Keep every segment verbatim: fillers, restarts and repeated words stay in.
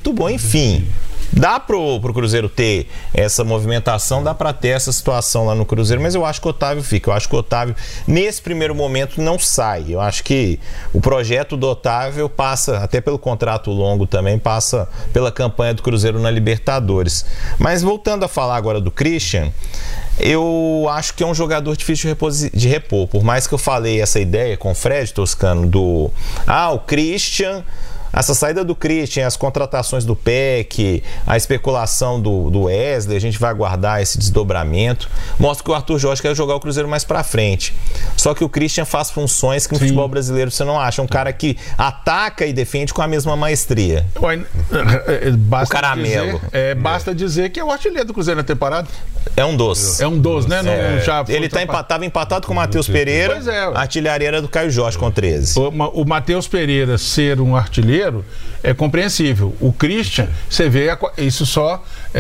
muito bom. Enfim, dá pro, pro Cruzeiro ter essa movimentação, dá para ter essa situação lá no Cruzeiro, mas eu acho que o Otávio fica. Eu acho que o Otávio, nesse primeiro momento, não sai. Eu acho que o projeto do Otávio passa, até pelo contrato longo também, passa pela campanha do Cruzeiro na Libertadores. Mas voltando a falar agora do Christian, eu acho que é um jogador difícil de, repos... de repor. Por mais que eu falei essa ideia com o Fred Toscano do... Ah, o Christian... Essa saída do Christian, as contratações do P E C, a especulação do, do Wesley, a gente vai aguardar esse desdobramento. Mostra que o Arthur Jorge quer jogar o Cruzeiro mais pra frente. Só que o Christian faz funções que no Sim. futebol brasileiro você não acha. É um cara que ataca e defende com a mesma maestria. Basta o caramelo. Dizer, é, basta dizer que é o artilheiro do Cruzeiro na temporada. É um dos. É um dos, né? Não, é, já ele tá empatado, tava empatado com o Matheus Pereira. Pois é. A artilharia era do Caio Jorge com treze. O, o Matheus Pereira ser um artilheiro é compreensível. O Christian, você vê, a, isso só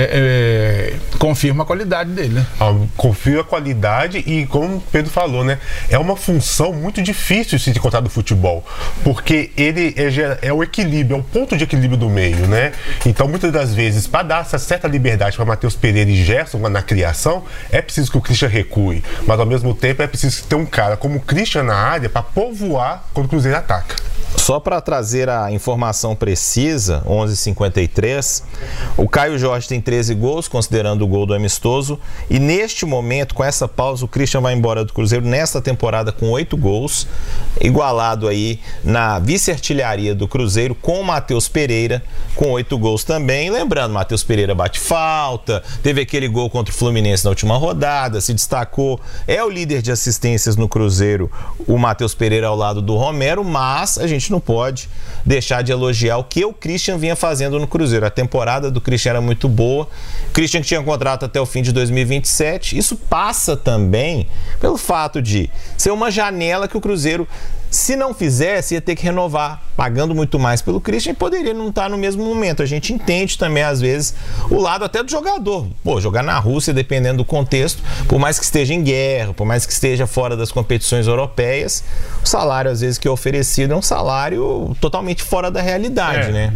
é, é, confirma a qualidade dele, né? Ah, confirma a qualidade e, como o Pedro falou, né? É uma função muito difícil de se encontrar do futebol, porque ele é, é o equilíbrio, é o ponto de equilíbrio do meio, né? Então, muitas das vezes, para dar essa certa liberdade para Matheus Pereira e Gerson na criação, é preciso que o Christian recue, mas ao mesmo tempo é preciso ter um cara como o Christian na área para povoar quando o Cruzeiro ataca. Só para trazer a informação precisa, onze e cinquenta e três, o Caio Jorge tem treze gols, considerando o gol do amistoso, e neste momento, com essa pausa, o Christian vai embora do Cruzeiro nesta temporada com oito gols, igualado aí na vice-artilharia do Cruzeiro com o Matheus Pereira, com oito gols também. Lembrando, Matheus Pereira bate falta, teve aquele gol contra o Fluminense na última rodada, se destacou, é o líder de assistências no Cruzeiro, o Matheus Pereira ao lado do Romero, mas a gente não pode deixar de elogiar o que o Christian vinha fazendo no Cruzeiro. A temporada do Christian era muito boa. Christian que tinha contrato até o fim de dois mil e vinte e sete. Isso passa também pelo fato de ser uma janela que o Cruzeiro, se não fizesse, ia ter que renovar, pagando muito mais pelo Christian, e poderia não estar no mesmo momento. A gente entende também, às vezes, o lado até do jogador. Pô, jogar na Rússia, dependendo do contexto, por mais que esteja em guerra, por mais que esteja fora das competições europeias, o salário, às vezes, que é oferecido é um salário totalmente fora da realidade, é, né?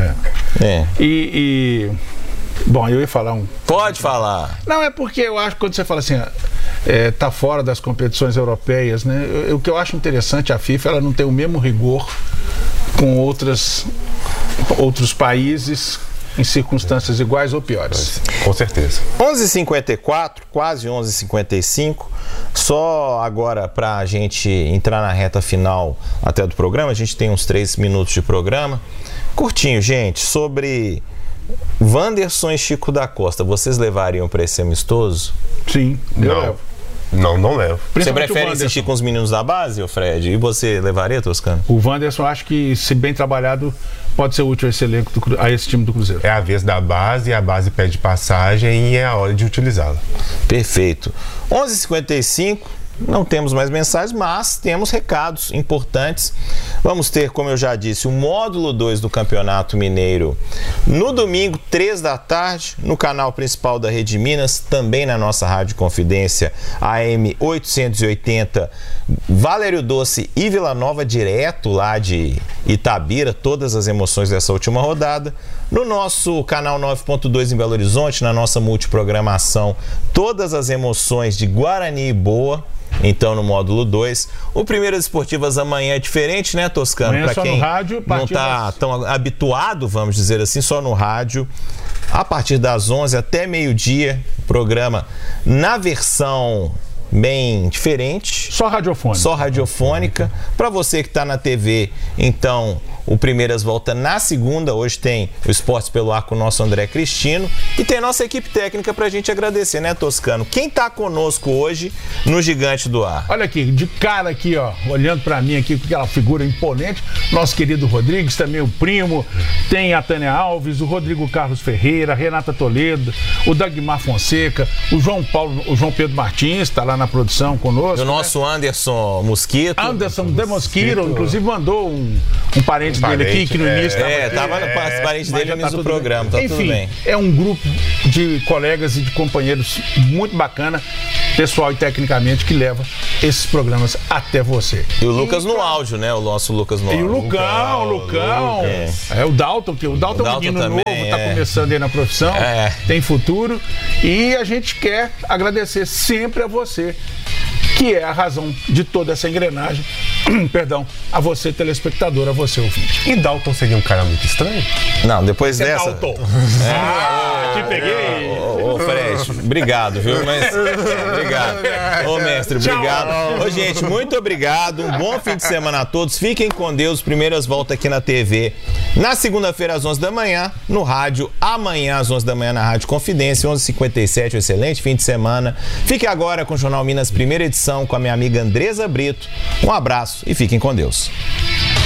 É. É. E... e... Bom, eu ia falar um... Pode falar. Não, é porque eu acho que quando você fala assim, é, tá fora das competições europeias, né? O que eu acho interessante, a FIFA, ela não tem o mesmo rigor com outras, outros países em circunstâncias iguais ou piores. Com certeza. onze e cinquenta e quatro, quase onze e cinquenta e cinco. Só agora para a gente entrar na reta final até do programa, a gente tem uns três minutos de programa. Curtinho, gente, sobre... Wanderson e Chico da Costa, vocês levariam para esse amistoso? Sim, eu não. levo. Não, não levo. Você prefere insistir com os meninos da base, ô Fred? E você levaria, Toscano? O Wanderson, acho que, se bem trabalhado, pode ser útil a esse elenco, do, a esse time do Cruzeiro. É a vez da base, a base pede passagem e é a hora de utilizá-la. Perfeito. onze e cinquenta e cinco. Não temos mais mensagens, mas temos recados importantes. Vamos ter, como eu já disse, o módulo dois do Campeonato Mineiro no domingo, três da tarde, no canal principal da Rede Minas, também na nossa Rádio Confidência A M oitocentos e oitenta, Valério Doce e Vila Nova, direto lá de Itabira, todas as emoções dessa última rodada. No nosso canal nove ponto dois em Belo Horizonte, na nossa multiprogramação, todas as emoções de Guarani e Boa. Então, no módulo dois, o Primeiras Esportivas amanhã é diferente, né, Toscano? Para quem rádio, não está tão habituado, vamos dizer assim, só no rádio. A partir das onze até meio-dia, programa na versão bem diferente. Só radiofônica. Só radiofônica. Para você que está na T V, então, o Primeiras volta na segunda. Hoje tem o Esportes pelo Ar com o nosso André Cristino. E tem nossa equipe técnica pra gente agradecer, né, Toscano? Quem tá conosco hoje no Gigante do Ar? Olha aqui, de cara aqui, ó, olhando pra mim aqui com aquela figura imponente, nosso querido Rodrigues, também o primo, tem a Tânia Alves, o Rodrigo Carlos Ferreira, a Renata Toledo, o Dagmar Fonseca, o João Paulo, o João Pedro Martins, tá lá na produção conosco. E o nosso, né? Anderson Mosquito. Anderson de Mosquito, inclusive mandou um, um parente dele aqui, que no é, início é, tava no é, parente dele no início do programa, tá Enfim, tudo bem. É um grupo de colegas e de companheiros muito bacana. pessoal e tecnicamente que leva esses programas até você. E o Lucas no áudio, né? O nosso Lucas no áudio. E o Lucão, o Lucão. Lucas. É o Dalton, que o Dalton, o Dalton é um menino também, novo, tá é. começando aí na profissão, é. tem futuro. E a gente quer agradecer sempre a você, que é a razão de toda essa engrenagem. Perdão, a você, telespectador, a você, ouvinte. E Dalton seria um cara muito estranho? Não, depois é dessa... Dalton. É. Ah, te peguei. Ô, ô, Fred, obrigado, viu? Mas, obrigado. Ô, mestre, obrigado. Ô, gente, muito obrigado. Um bom fim de semana a todos. Fiquem com Deus. Primeiras voltas aqui na T V. Na segunda-feira, às onze da manhã, no rádio. Amanhã, às onze da manhã, na Rádio Confidência, onze e cinquenta e sete. Um excelente fim de semana. Fique agora com o Jornal Minas, primeira edição, com a minha amiga Andresa Brito. Um abraço e fiquem com Deus.